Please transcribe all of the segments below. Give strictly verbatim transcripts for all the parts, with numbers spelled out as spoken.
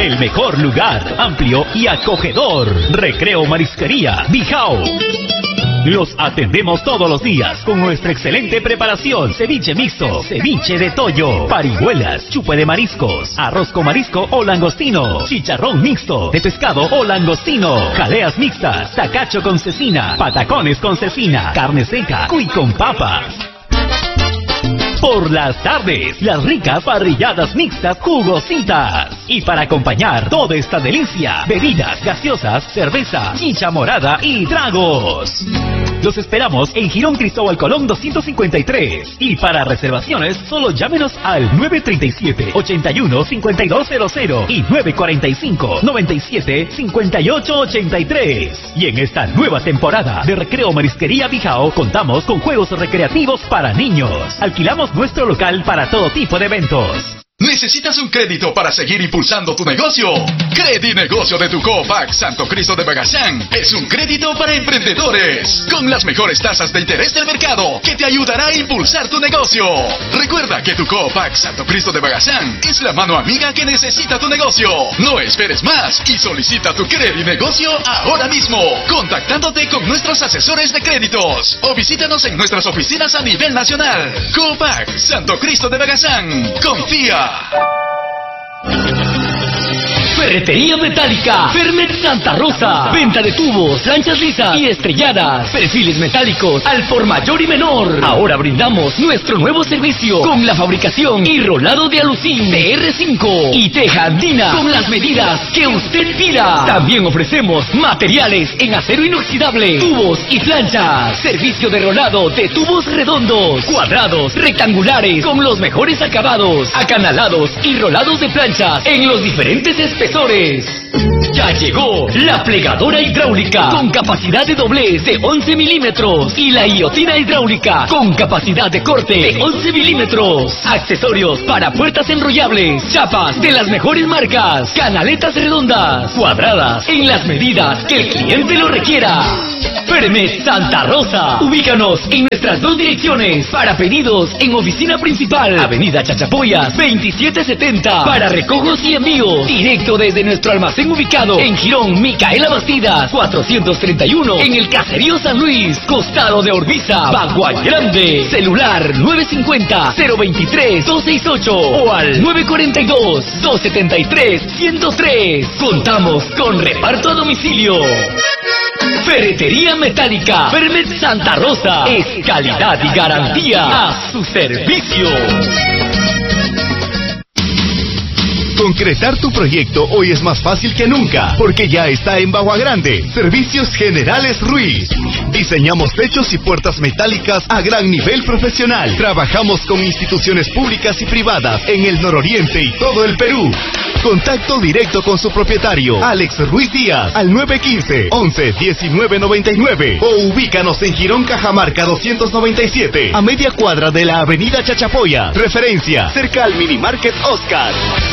el mejor lugar, amplio y acogedor. Recreo Marisquería Bijao. Los atendemos todos los días con nuestra excelente preparación. Ceviche mixto, ceviche de toyo, parihuelas, chupe de mariscos, arroz con marisco o langostino, chicharrón mixto de pescado o langostino, jaleas mixtas, tacacho con cecina, patacones con cecina, carne seca, cuy con papas. Por las tardes, las ricas parrilladas mixtas jugositas. Y para acompañar toda esta delicia, bebidas gaseosas, cerveza, chicha morada y tragos. Los esperamos en Girón Cristóbal Colón doscientos cincuenta y tres. Y para reservaciones, solo llámenos al nueve tres siete, ocho uno, cinco dos cero cero y nueve cuatro cinco, nueve siete, cinco ocho ocho tres. Y en esta nueva temporada de Recreo Marisquería Bijao, contamos con juegos recreativos para niños. Alquilamos nuestro local para todo tipo de eventos. ¿Necesitas un crédito para seguir impulsando tu negocio? Credinegocio de tu Copac Santo Cristo de Bagazán es un crédito para emprendedores con las mejores tasas de interés del mercado que te ayudará a impulsar tu negocio. Recuerda que tu Copac Santo Cristo de Bagazán es la mano amiga que necesita tu negocio. No esperes más y solicita tu Credinegocio ahora mismo, contactándote con nuestros asesores de créditos o visítanos en nuestras oficinas a nivel nacional. Copac Santo Cristo de Bagazán. Confía. Ferretería Metálica Fermet Santa Rosa. Venta de tubos, planchas lisas y estrelladas. Perfiles metálicos al por mayor y menor. Ahora brindamos nuestro nuevo servicio con la fabricación y rolado de alucín T R cinco y teja andina con las medidas que usted pida. También ofrecemos materiales en acero inoxidable, tubos y planchas. Servicio de rolado de tubos redondos, cuadrados, rectangulares con los mejores acabados, acanalados y rolados de planchas en los diferentes espesores. Ya llegó la plegadora hidráulica con capacidad de doblez de once milímetros y la guillotina hidráulica con capacidad de corte de once milímetros. Accesorios para puertas enrollables, chapas de las mejores marcas, canaletas redondas, cuadradas en las medidas que el cliente lo requiera. Fermet Santa Rosa. Ubícanos en nuestras dos direcciones. Para pedidos en oficina principal, Avenida Chachapoyas veintisiete setenta. Para recojos y envíos directo desde nuestro almacén ubicado en Girón Micaela Bastidas cuatrocientos treinta y uno, en el Caserío San Luis, costado de Orbiza, Bagua Grande. Celular nueve cinco cero, cero dos tres, dos seis ocho o al nueve cuatro dos, dos siete tres, cero tres. Contamos con reparto a domicilio. Ferretería Metálica Fermet Santa Rosa es calidad y garantía a su servicio. Concretar tu proyecto hoy es más fácil que nunca, porque ya está en Bagua Grande. Servicios Generales Ruiz. Diseñamos techos y puertas metálicas a gran nivel profesional. Trabajamos con instituciones públicas y privadas en el nororiente y todo el Perú. Contacto directo con su propietario, Alex Ruiz Díaz, al nueve uno cinco, once, diecinueve noventa y nueve, o ubícanos en Girón Cajamarca doscientos noventa y siete, a media cuadra de la Avenida Chachapoya. Referencia, cerca al Mini Market Oscar.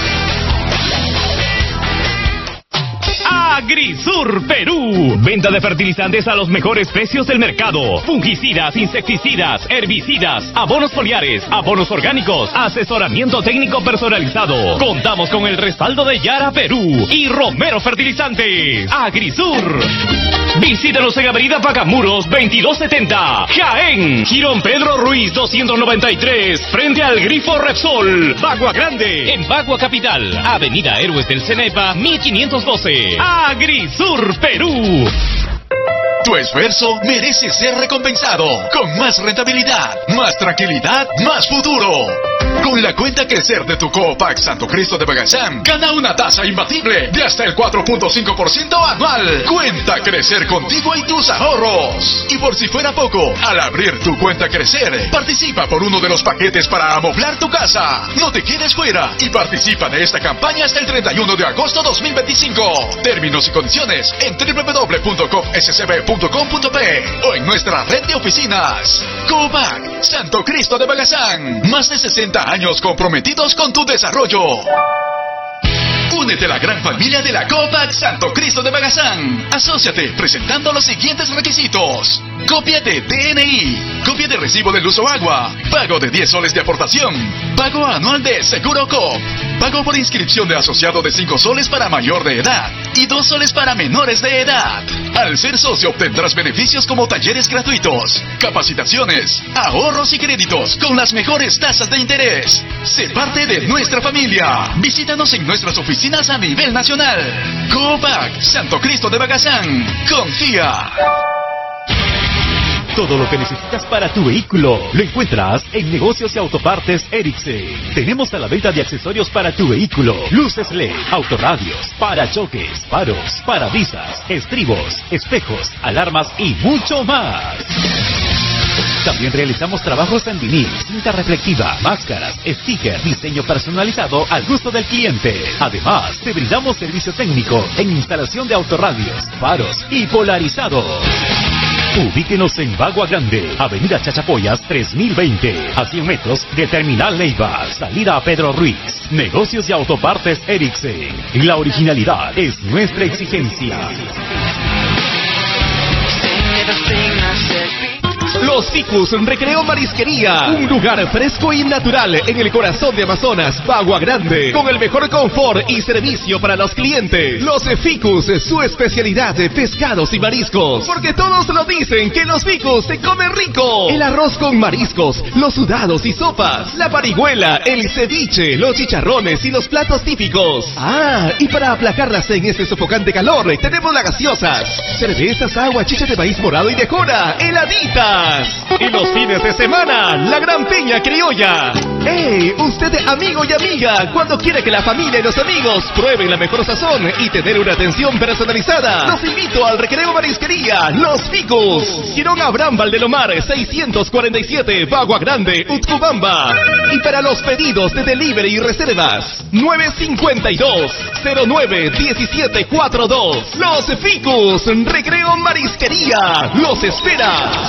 Agrisur Perú. Venta de fertilizantes a los mejores precios del mercado. Fungicidas, insecticidas, herbicidas, abonos foliares, abonos orgánicos, asesoramiento técnico personalizado. Contamos con el respaldo de Yara Perú y Romero Fertilizantes. Agrisur. Visítanos en Avenida Pagamuros veintidós setenta, Jaén. Girón Pedro Ruiz doscientos noventa y tres, frente al Grifo Repsol. Bagua Grande. En Bagua Capital. Avenida Héroes del Cenepa mil quinientos doce. Agrisur Perú. Tu esfuerzo merece ser recompensado con más rentabilidad, más tranquilidad, más futuro. Con la cuenta Crecer de tu Copac Santo Cristo de Bagazán, gana una tasa imbatible de hasta el cuatro punto cinco por ciento anual. Cuenta Crecer contigo y tus ahorros. Y por si fuera poco, al abrir tu cuenta Crecer, participa por uno de los paquetes para amoblar tu casa. No te quedes fuera y participa de esta campaña hasta el treinta y uno de agosto dos mil veinticinco. Términos y condiciones en doble u doble u doble u punto cop s c b punto com punto p o en nuestra red de oficinas. Copac Santo Cristo de Bagazán. Más de sesenta años comprometidos con tu desarrollo. Únete a la gran familia de la Copac Santo Cristo de Bagazán. Asóciate presentando los siguientes requisitos: copia de D N I, copia de recibo del uso agua, pago de diez soles de aportación, pago anual de Seguro C O P, pago por inscripción de asociado de cinco soles para mayor de edad y dos soles para menores de edad. Al ser socio obtendrás beneficios como talleres gratuitos, capacitaciones, ahorros y créditos con las mejores tasas de interés. Sé parte de nuestra familia. Visítanos en nuestras oficinas a nivel nacional. Copac Santo Cristo de Bagazán. Confía. Todo lo que necesitas para tu vehículo lo encuentras en Negocios y Autopartes Ericsson. Tenemos a la venta de accesorios para tu vehículo: luces L E D, autorradios, parachoques, faros, parabrisas, estribos, espejos, alarmas y mucho más. También realizamos trabajos en vinil, cinta reflectiva, máscaras, sticker, diseño personalizado al gusto del cliente. Además, te brindamos servicio técnico en instalación de autorradios, faros y polarizados. Ubíquenos en Bagua Grande, Avenida Chachapoyas tres mil veinte, a cien metros de Terminal Leiva, salida a Pedro Ruiz. Negocios y Autopartes Ericsson. La originalidad es nuestra exigencia. Los Ficus Recreo Marisquería, un lugar fresco y natural en el corazón de Amazonas, Bagua Grande, con el mejor confort y servicio para los clientes. Los Ficus, su especialidad de pescados y mariscos, porque todos lo dicen que los Ficus se comen rico. El arroz con mariscos, los sudados y sopas, la parihuela, el ceviche, los chicharrones y los platos típicos. Ah, y para aplacarlas en este sofocante calor, tenemos las gaseosas, cervezas, agua, chicha de maíz morado y de jora, heladitas. Y los fines de semana, la gran piña criolla. ¡Hey! Usted, amigo y amiga, cuando quiere que la familia y los amigos prueben la mejor sazón y tener una atención personalizada, los invito al Recreo Marisquería Los Ficus, Girón Abraham Valdelomar seiscientos cuarenta y siete, Bagua Grande, Utcubamba. Y para los pedidos de delivery y reservas, nueve cinco dos, cero nueve uno siete cuatro dos. Los Ficus Recreo Marisquería los espera.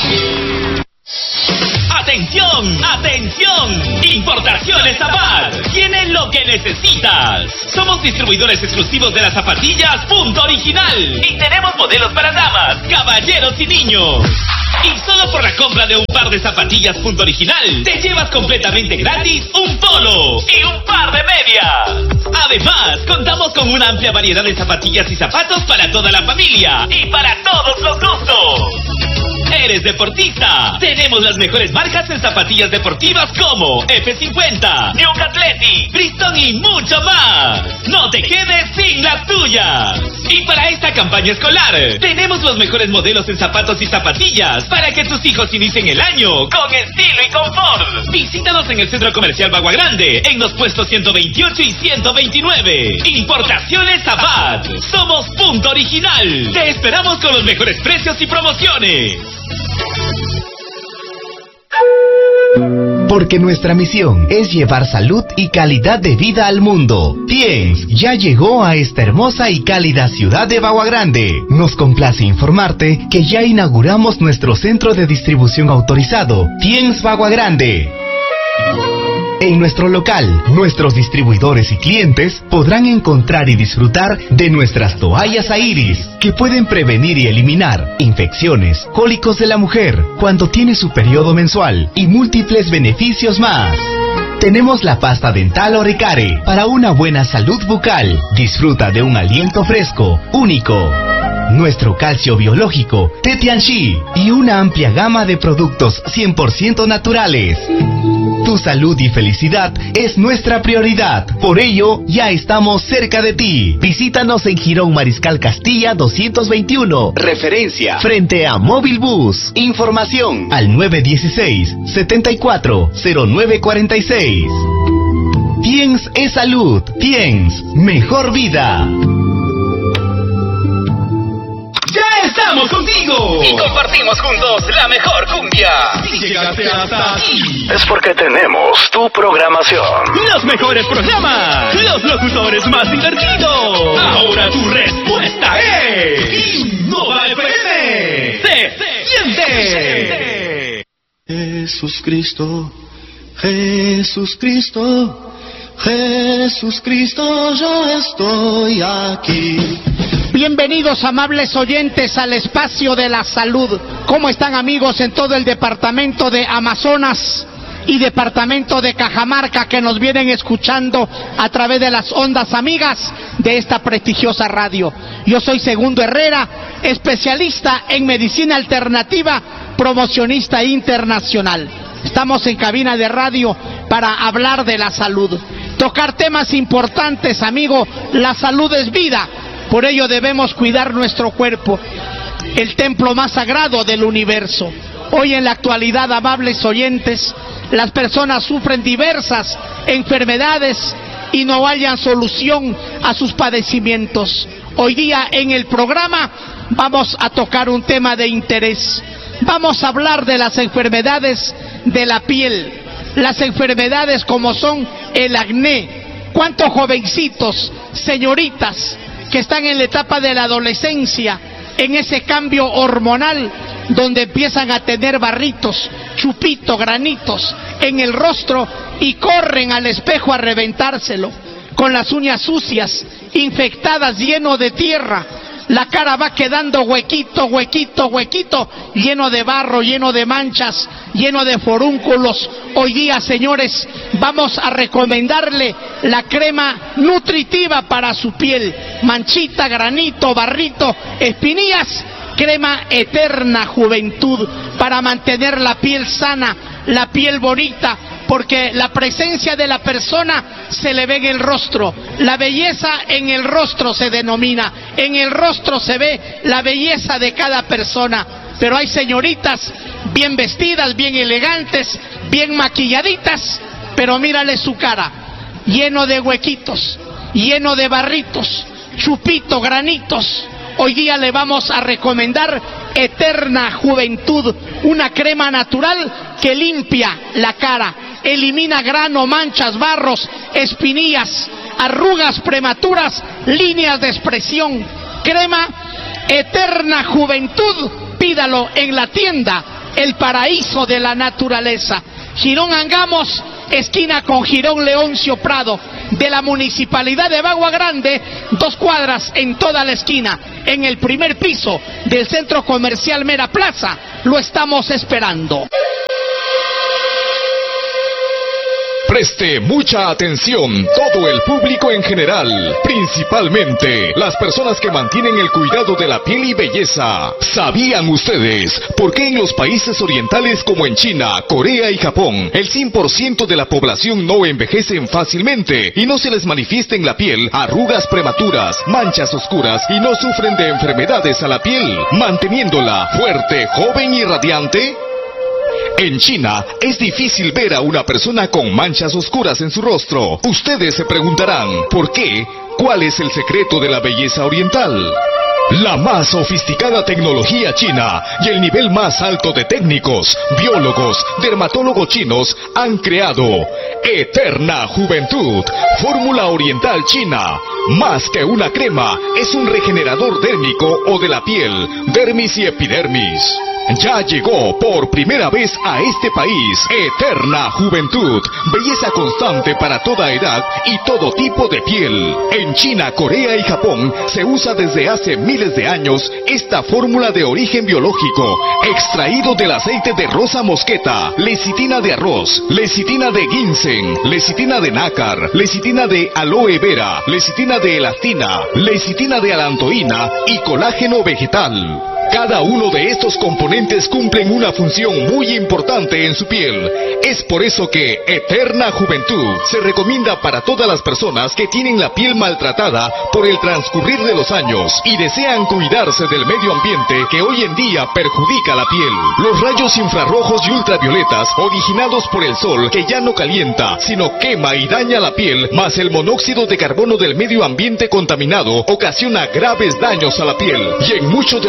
¡Atención! ¡Atención! Importaciones Zapat. Tienes lo que necesitas. Somos distribuidores exclusivos de las zapatillas Punto Original. Y tenemos modelos para damas, caballeros y niños. Y solo por la compra de un par de zapatillas Punto Original, te llevas completamente gratis un polo y un par de medias. Además, contamos con una amplia variedad de zapatillas y zapatos para toda la familia y para todos los gustos. ¿Eres deportista? Tenemos las mejores marcas en zapatillas deportivas como F cincuenta, New Athletic, Bristol y mucho más. No te quedes sin las tuyas. Y para esta campaña escolar, tenemos los mejores modelos en zapatos y zapatillas para que tus hijos inicien el año con estilo y confort. Visítanos en el Centro Comercial Bagua Grande, en los puestos ciento veintiocho y ciento veintinueve. Importaciones Zapat. Somos Punto Original. Te esperamos con los mejores precios y promociones. Porque nuestra misión es llevar salud y calidad de vida al mundo. Tiens ya llegó a esta hermosa y cálida ciudad de Bagua Grande. Nos complace informarte que ya inauguramos nuestro centro de distribución autorizado, Tiens Bagua Grande. En nuestro local, nuestros distribuidores y clientes podrán encontrar y disfrutar de nuestras toallas Airis, que pueden prevenir y eliminar infecciones, cólicos de la mujer cuando tiene su periodo mensual y múltiples beneficios más. Tenemos la pasta dental Orecare para una buena salud bucal. Disfruta de un aliento fresco, único. Nuestro calcio biológico, Tetianxi, y una amplia gama de productos cien por ciento naturales. Tu salud y felicidad es nuestra prioridad. Por ello, ya estamos cerca de ti. Visítanos en Girón Mariscal Castilla doscientos veintiuno. Referencia frente a Móvil Bus. Información al nueve uno seis, setenta y cuatro, cero nueve cuarenta y seis. Tiens es salud. Tiens, mejor vida. ¡Ya estamos contigo! Y compartimos juntos la mejor cumbia. Si llegaste hasta aquí, es porque tenemos tu programación. Los mejores programas. Los locutores más divertidos. Ahora tu respuesta es Innova F M. ¡Se siente! Jesús Cristo, Jesús Cristo, Jesús Cristo, yo estoy aquí. Bienvenidos, amables oyentes, al espacio de la salud. ¿Cómo están, amigos, en todo el departamento de Amazonas y departamento de Cajamarca, que nos vienen escuchando a través de las ondas amigas de esta prestigiosa radio? Yo soy Segundo Herrera, especialista en medicina alternativa, promocionista internacional. Estamos en cabina de radio para hablar de la salud, tocar temas importantes, amigo. La salud es vida, por ello debemos cuidar nuestro cuerpo, el templo más sagrado del universo. Hoy en la actualidad, amables oyentes, las personas sufren diversas enfermedades y no hallan solución a sus padecimientos. Hoy día en el programa vamos a tocar un tema de interés. Vamos a hablar de las enfermedades de la piel, las enfermedades como son el acné. ¿Cuántos jovencitos, señoritas, que están en la etapa de la adolescencia, en ese cambio hormonal, donde empiezan a tener barritos, chupitos, granitos en el rostro y corren al espejo a reventárselo, con las uñas sucias, infectadas, lleno de tierra? La cara va quedando huequito, huequito, huequito, lleno de barro, lleno de manchas, lleno de forúnculos. Hoy día, señores, vamos a recomendarle la crema nutritiva para su piel. Manchita, granito, barrito, espinillas, crema Eterna Juventud, para mantener la piel sana, la piel bonita, porque la presencia de la persona se le ve en el rostro. La belleza en el rostro se denomina. En el rostro se ve la belleza de cada persona. Pero hay señoritas bien vestidas, bien elegantes, bien maquilladitas, pero mírale su cara, lleno de huequitos, lleno de barritos, chupito, granitos. Hoy día le vamos a recomendar Eterna Juventud, una crema natural que limpia la cara, elimina grano, manchas, barros, espinillas, arrugas prematuras, líneas de expresión. Crema Eterna Juventud, pídalo en la tienda El Paraíso de la Naturaleza. Girón Angamos, esquina con Girón Leoncio Prado, de la Municipalidad de Bagua Grande, dos cuadras en toda la esquina, en el primer piso del Centro Comercial Mera Plaza. Lo estamos esperando. Preste mucha atención, todo el público en general, principalmente las personas que mantienen el cuidado de la piel y belleza. ¿Sabían ustedes por qué en los países orientales como en China, Corea y Japón, el cien por ciento de la población no envejecen fácilmente y no se les manifiesta en la piel arrugas prematuras, manchas oscuras y no sufren de enfermedades a la piel, manteniéndola fuerte, joven y radiante? En China es difícil ver a una persona con manchas oscuras en su rostro. Ustedes se preguntarán, ¿por qué? ¿Cuál es el secreto de la belleza oriental? La más sofisticada tecnología china y el nivel más alto de técnicos, biólogos, dermatólogos chinos han creado Eterna Juventud, fórmula oriental china. Más que una crema, es un regenerador dérmico o de la piel, dermis y epidermis. Ya llegó por primera vez a este país Eterna Juventud, belleza constante para toda edad y todo tipo de piel. En China, Corea y Japón se usa desde hace miles de años esta fórmula de origen biológico, extraído del aceite de rosa mosqueta, lecitina de arroz, lecitina de ginseng, lecitina de nácar, lecitina de aloe vera, lecitina de elastina, lecitina de alantoína y colágeno vegetal. Cada uno de estos componentes cumplen una función muy importante en su piel. Es por eso que Eterna Juventud se recomienda para todas las personas que tienen la piel maltratada por el transcurrir de los años y desean cuidarse del medio ambiente que hoy en día perjudica la piel. Los rayos infrarrojos y ultravioletas originados por el sol, que ya no calienta, sino quema y daña la piel, más el monóxido de carbono del medio ambiente contaminado, ocasiona graves daños a la piel y en muchos de los casos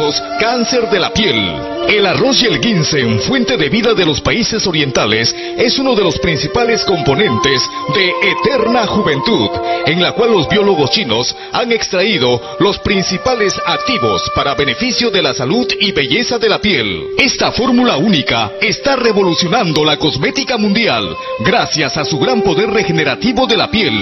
huesos, cáncer de la piel. El arroz y el ginseng, fuente de vida de los países orientales, es uno de los principales componentes de Eterna Juventud, en la cual los biólogos chinos han extraído los principales activos para beneficio de la salud y belleza de la piel. Esta fórmula única está revolucionando la cosmética mundial, gracias a su gran poder regenerativo de la piel.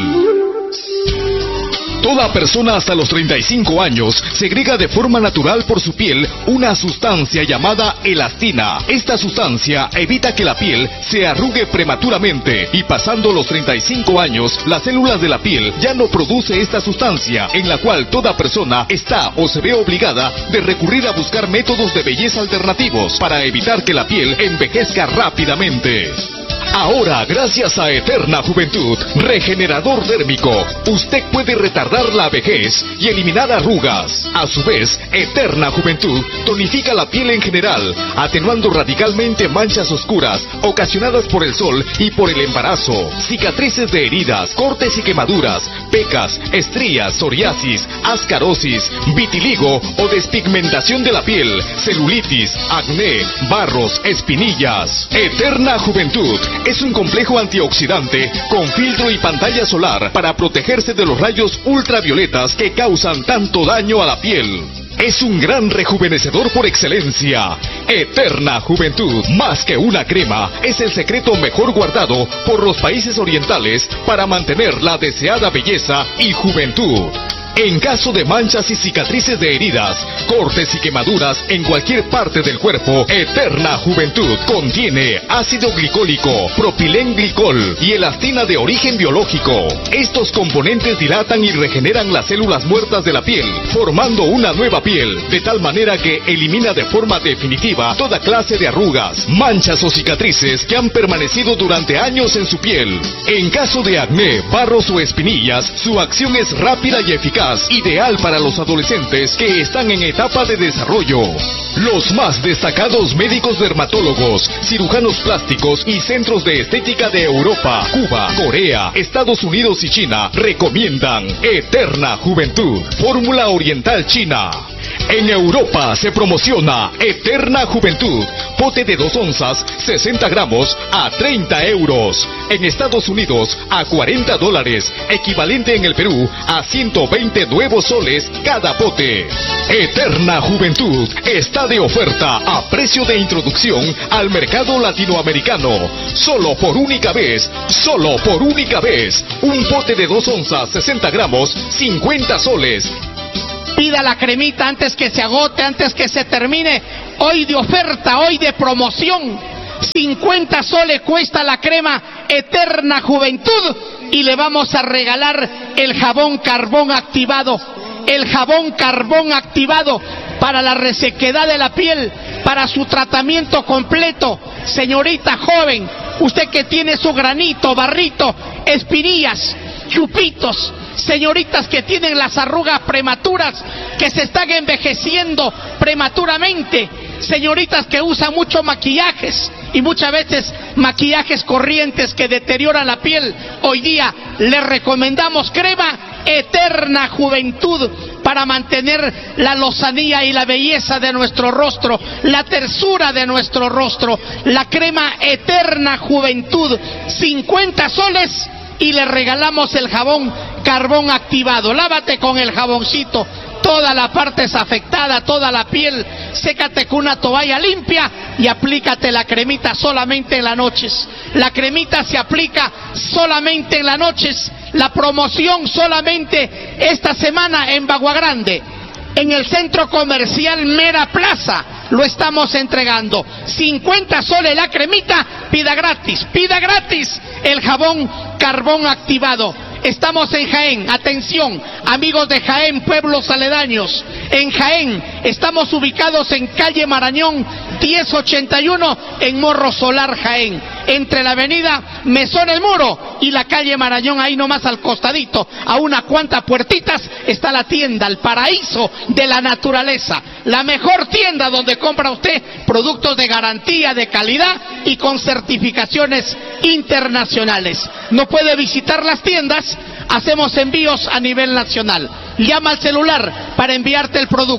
Toda persona hasta los treinta y cinco años segrega de forma natural por su piel una sustancia llamada elastina. Esta sustancia evita que la piel se arrugue prematuramente y pasando los treinta y cinco años, las células de la piel ya no produce esta sustancia, en la cual toda persona está o se ve obligada de recurrir a buscar métodos de belleza alternativos para evitar que la piel envejezca rápidamente. Ahora, gracias a Eterna Juventud, regenerador dérmico, usted puede retardar la vejez y eliminar arrugas. A su vez, Eterna Juventud tonifica la piel en general, atenuando radicalmente manchas oscuras ocasionadas por el sol y por el embarazo, cicatrices de heridas, cortes y quemaduras, pecas, estrías, psoriasis, ascarosis, vitiligo o despigmentación de la piel, celulitis, acné, barros, espinillas. Eterna Juventud es un complejo antioxidante con filtro y pantalla solar para protegerse de los rayos ultravioletas que causan tanto daño a la piel. Es un gran rejuvenecedor por excelencia. Eterna Juventud, más que una crema, es el secreto mejor guardado por los países orientales para mantener la deseada belleza y juventud. En caso de manchas y cicatrices de heridas, cortes y quemaduras en cualquier parte del cuerpo, Eterna Juventud contiene ácido glicólico, propilenglicol y elastina de origen biológico. Estos componentes dilatan y regeneran las células muertas de la piel, formando una nueva piel, de tal manera que elimina de forma definitiva toda clase de arrugas, manchas o cicatrices que han permanecido durante años en su piel. En caso de acné, barros o espinillas, su acción es rápida y eficaz, ideal para los adolescentes que están en etapa de desarrollo. Los más destacados médicos dermatólogos, cirujanos plásticos y centros de estética de Europa, Cuba, Corea, Estados Unidos y China recomiendan Eterna Juventud, fórmula oriental china. En Europa se promociona Eterna Juventud, pote de dos onzas, sesenta gramos a treinta euros. En Estados Unidos a cuarenta dólares, equivalente en el Perú a ciento veinte nuevos soles cada pote. Eterna Juventud está de oferta a precio de introducción al mercado latinoamericano. Solo por única vez, solo por única vez. Un pote de dos onzas, sesenta gramos, cincuenta soles. Pida la cremita antes que se agote, antes que se termine. Hoy de oferta, hoy de promoción. cincuenta soles cuesta la crema Eterna Juventud y le vamos a regalar el jabón carbón activado. El jabón carbón activado para la resequedad de la piel, para su tratamiento completo. Señorita joven, usted que tiene su granito, barrito, espinillas, chupitos, señoritas que tienen las arrugas prematuras, que se están envejeciendo prematuramente, señoritas que usan muchos maquillajes y muchas veces maquillajes corrientes que deterioran la piel, hoy día les recomendamos crema Eterna Juventud para mantener la lozanía y la belleza de nuestro rostro, la tersura de nuestro rostro. La crema Eterna Juventud, cincuenta soles y le regalamos el jabón carbón activado. Lávate con el jaboncito toda la parte es afectada, toda la piel, sécate con una toalla limpia y aplícate la cremita solamente en las noches. La cremita se aplica solamente en las noches. La promoción solamente esta semana en Bagua Grande, en el centro comercial Mera Plaza, lo estamos entregando. cincuenta soles la cremita, pida gratis, pida gratis el jabón carbón activado. Estamos en Jaén, atención, amigos de Jaén, pueblos aledaños. En Jaén estamos ubicados en calle Marañón diez ochenta y uno en Morro Solar, Jaén, entre la avenida Mesón El Muro y la calle Marañón, ahí nomás al costadito, a unas cuantas puertitas está la tienda, el paraíso de la naturaleza, la mejor tienda donde compra usted productos de garantía, de calidad y con certificaciones internacionales. No puede visitar las tiendas, hacemos envíos a nivel nacional. Llama al celular para enviarte el producto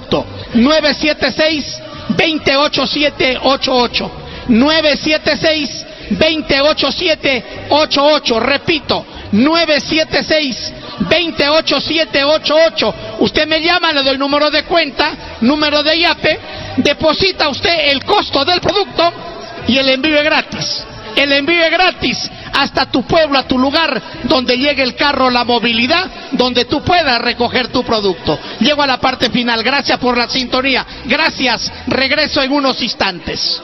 nueve siete seis, dos cero ocho siete ocho ocho. nueve siete seis, dos cero ocho siete ocho ocho. Repito, nueve siete seis, dos cero ocho siete ocho ocho. Usted me llama, le doy número de cuenta, número de I A P E, deposita usted el costo del producto y el envío es gratis. El envío es gratis hasta tu pueblo, a tu lugar, donde llegue el carro, la movilidad, donde tú puedas recoger tu producto. Llego a la parte final. Gracias por la sintonía. Gracias. Regreso en unos instantes.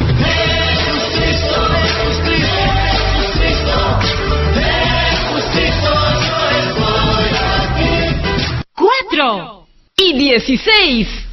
Cuatro y dieciséis.